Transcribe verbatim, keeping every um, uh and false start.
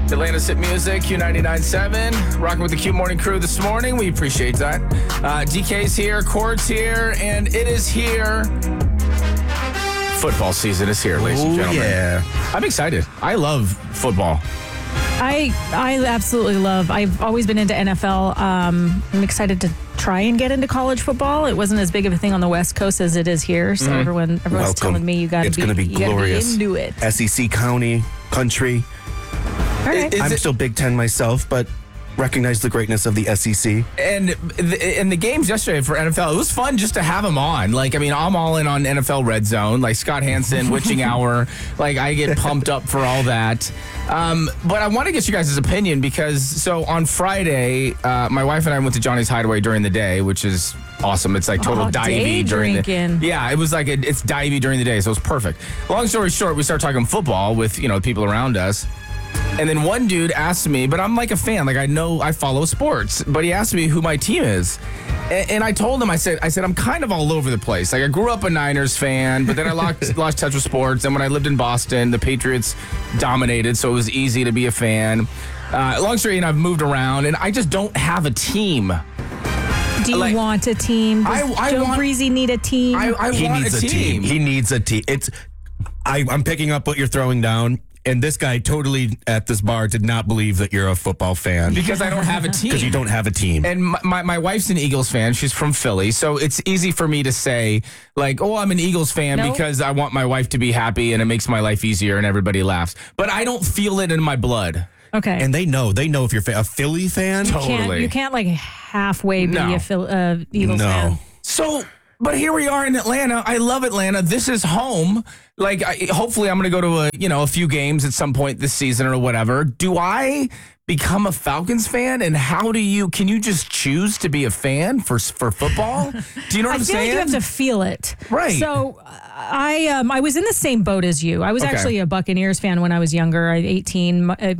Atlanta's Hit Music, Q ninety-nine point seven. Rocking with the Q Morning Crew this morning. We appreciate that. Uh, D K's here, Court's here, and it is here. Football season is here, ladies and Oh, gentlemen. yeah. I'm excited. I love football. I I absolutely love. I've always been into N F L. Um, I'm excited to try and get into college football. It wasn't as big of a thing on the West Coast as it is here. So Mm-hmm. everyone everyone's Welcome. telling me you got to It's be, going to be you gotta glorious. be into it. S E C County, country. All right. Is I'm it- still Big Ten myself, but recognize the greatness of the S E C. And the, and the games yesterday for N F L, it was fun just to have them on. Like, I mean, I'm all in on N F L Red Zone, like Scott Hansen, Witching Hour. Like, I get pumped up for all that. Um, but I want to get you guys' opinion because, so on Friday, uh, my wife and I went to Johnny's Hideaway during the day, which is awesome. It's like total Oh, day divey during drinking. the Yeah, it was like, a, it's divey during the day, so it was perfect. Long story short, we start talking football with, you know, people around us. And then one dude asked me, but I'm like a fan, like I know I follow sports, but he asked me who my team is. And, and I told him, I said, I said, I'm kind of all over the place. Like I grew up a Niners fan, but then I lost, lost touch with sports. And when I lived in Boston, the Patriots dominated, so it was easy to be a fan. Uh, long story, and I've moved around, and I just don't have a team. Do you like- want a team? Does I- I Joe want- Breezy need a team? I, I He want needs a a team. team. He needs a team. It's. I, I'm picking up what you're throwing down, and this guy totally at this bar did not believe that you're a football fan Because I don't have a team. because you don't have a team. And my, my, my wife's an Eagles fan. She's from Philly. So it's easy for me to say, like, oh, I'm an Eagles fan No. because I want my wife to be happy and it makes my life easier and everybody laughs. But I don't feel it in my blood. okay. And they know. They know if you're fa- a Philly fan. Totally. can't, you can't like halfway be No. a Phil, uh, Eagles No. fan. So, but here we are in Atlanta. I love Atlanta. This is home. Like, I, hopefully I'm going to go to a, you know, a few games at some point this season or whatever. Do I become a Falcons fan? And how do you, can you just choose to be a fan for for football? Do you know what I I'm feel saying? like you have to feel it. Right. So I um I was in the same boat as you. I was Okay. actually a Buccaneers fan when I was younger. I eighteen. My, uh,